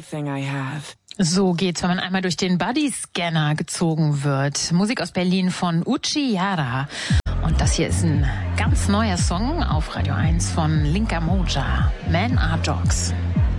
everything I have. So geht's, wenn man einmal durch den Bodyscanner gezogen wird. Musik aus Berlin von Uchiara. Und das hier ist ein ganz neuer Song auf Radio 1 von Linka Moja. Men are Dogs.